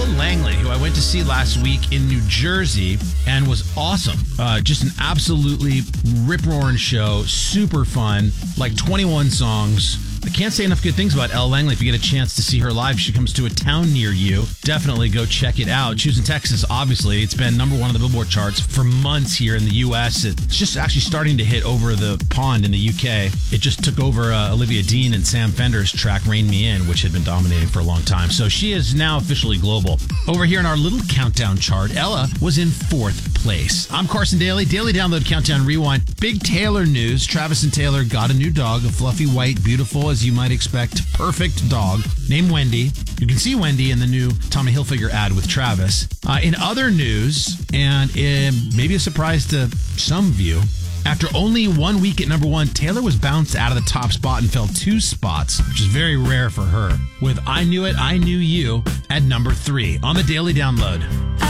Ella Langley, who I went to see last week in New Jersey and was awesome. Just an absolutely rip-roaring show, super fun, like 21 songs. I can't say enough good things about Ella Langley. If you get a chance to see her live, she comes to a town near you. Definitely go check it out. She was in Texas, obviously. It's been number one on the Billboard charts for months here in the U.S. It's just actually starting to hit over the pond in the U.K. It just took over Olivia Dean and Sam Fender's track Rain Me In, which had been dominating for a long time. So she is now officially global. Over here in our little countdown chart, Ella was in 4th place. I'm Carson Daly. Daily Download Countdown Rewind. Big Taylor news. Travis and Taylor got a new dog, a fluffy, white, beautiful, as you might expect, perfect dog named Wendy. You can see Wendy in the new Tommy Hilfiger ad with Travis. In other news, and maybe a surprise to some of you, after only 1 week at number 1, Taylor was bounced out of the top spot and fell 2 spots, which is very rare for her, with I Knew It, I Knew You at number 3 on the Daily Download.